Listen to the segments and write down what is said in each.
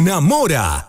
enamora.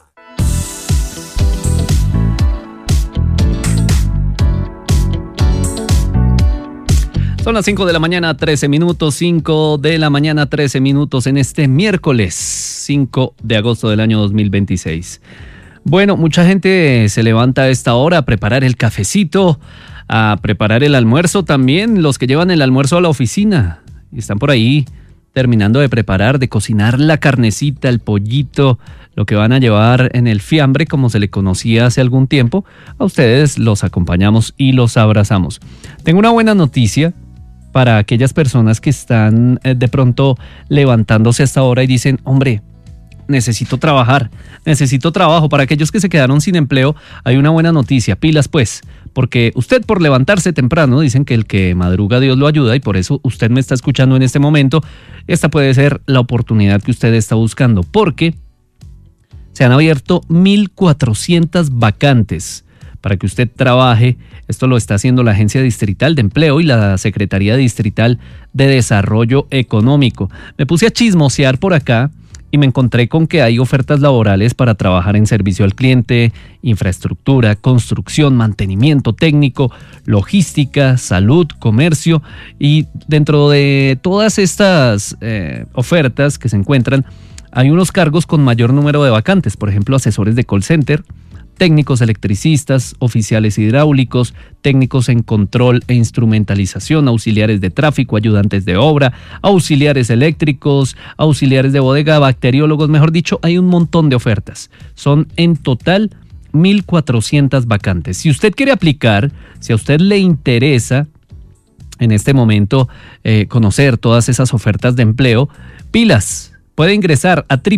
Son las 5 de la mañana, 13 minutos, 5 de la mañana, 13 minutos en este miércoles 5 de agosto del año 2026. Bueno, mucha gente se levanta a esta hora a preparar el cafecito, a preparar el almuerzo también, los que llevan el almuerzo a la oficina y están por ahí terminando de preparar, de cocinar la carnecita, el pollito, lo que van a llevar en el fiambre, como se le conocía hace algún tiempo. A ustedes los acompañamos y los abrazamos. Tengo una buena noticia para aquellas personas que están de pronto levantándose a esta hora y dicen, hombre, necesito trabajar, necesito trabajo. Para aquellos que se quedaron sin empleo, hay una buena noticia, pilas pues, porque usted por levantarse temprano, dicen que el que madruga Dios lo ayuda y por eso usted me está escuchando en este momento. Esta puede ser la oportunidad que usted está buscando, porque se han abierto 1.400 vacantes para que usted trabaje. Esto lo está haciendo la Agencia Distrital de Empleo y la Secretaría Distrital de Desarrollo Económico. Me puse a chismosear por acá y me encontré con que hay ofertas laborales para trabajar en servicio al cliente, infraestructura, construcción, mantenimiento técnico, logística, salud, comercio, y dentro de todas estas ofertas que se encuentran, hay unos cargos con mayor número de vacantes, por ejemplo, asesores de call center, técnicos electricistas, oficiales hidráulicos, técnicos en control e instrumentalización, auxiliares de tráfico, ayudantes de obra, auxiliares eléctricos, auxiliares de bodega, bacteriólogos, mejor dicho, hay un montón de ofertas. Son en total 1.400 vacantes. Si usted quiere aplicar, si a usted le interesa en este momento conocer todas esas ofertas de empleo, pilas. Puede ingresar a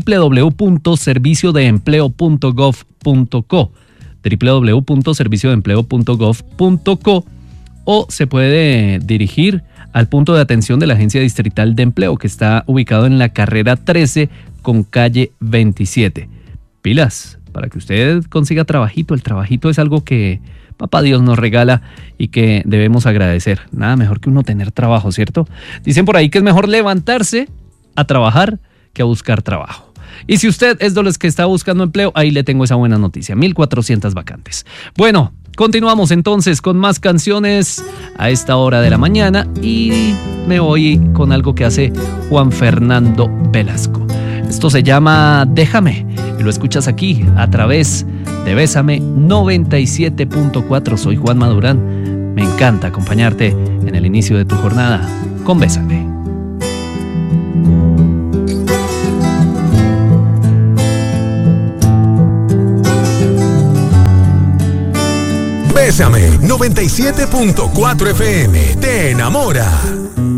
www.serviciodeempleo.gov.co, www.serviciodeempleo.gov.co, o se puede dirigir al punto de atención de la Agencia Distrital de Empleo, que está ubicado en la carrera 13 con calle 27. Pilas, para que usted consiga trabajito. El trabajito es algo que Papá Dios nos regala y que debemos agradecer. Nada mejor que uno tener trabajo, ¿cierto? Dicen por ahí que es mejor levantarse a trabajar que a buscar trabajo. Y si usted es de los que está buscando empleo, ahí le tengo esa buena noticia, 1.400 vacantes. Bueno, continuamos entonces con más canciones a esta hora de la mañana y me voy con algo que hace Juan Fernando Velasco. Esto se llama Déjame y lo escuchas aquí a través de Bésame 97.4. Soy Juan Madurán. Me encanta acompañarte en el inicio de tu jornada con Bésame. Bésame 97.4 FM te enamora.